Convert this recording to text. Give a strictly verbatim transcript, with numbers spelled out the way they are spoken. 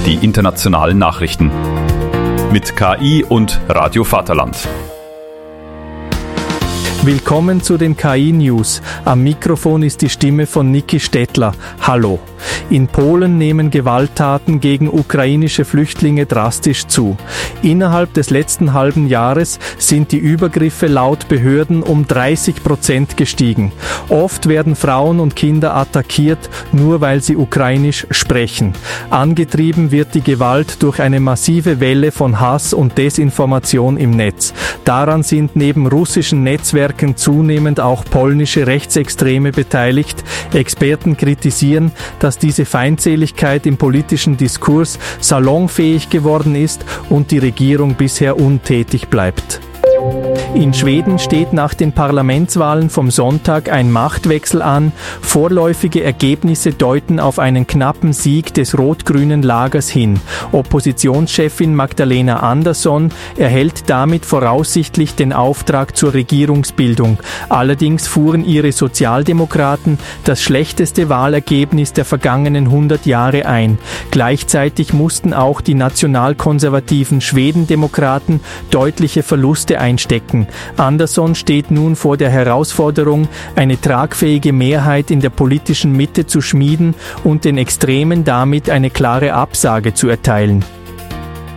die internationalen Nachrichten. Mit K I und Radio Vaterland. Willkommen zu den K I-News. Am Mikrofon ist die Stimme von Niki Stettler. Hallo. In Polen nehmen Gewalttaten gegen ukrainische Flüchtlinge drastisch zu. Innerhalb des letzten halben Jahres sind die Übergriffe laut Behörden um dreißig Prozent gestiegen. Oft werden Frauen und Kinder attackiert, nur weil sie ukrainisch sprechen. Angetrieben wird die Gewalt durch eine massive Welle von Hass und Desinformation im Netz. Daran sind neben russischen Netzwerken zunehmend auch polnische Rechtsextreme beteiligt. Experten kritisieren, dass diese Feindseligkeit im politischen Diskurs salonfähig geworden ist und die Regierung bisher untätig bleibt. In Schweden steht nach den Parlamentswahlen vom Sonntag ein Machtwechsel an. Vorläufige Ergebnisse deuten auf einen knappen Sieg des rot-grünen Lagers hin. Oppositionschefin Magdalena Andersson erhält damit voraussichtlich den Auftrag zur Regierungsbildung. Allerdings fuhren ihre Sozialdemokraten das schlechteste Wahlergebnis der vergangenen hundert Jahre ein. Gleichzeitig mussten auch die nationalkonservativen Schwedendemokraten deutliche Verluste einstecken. Andersson steht nun vor der Herausforderung, eine tragfähige Mehrheit in der politischen Mitte zu schmieden und den Extremen damit eine klare Absage zu erteilen.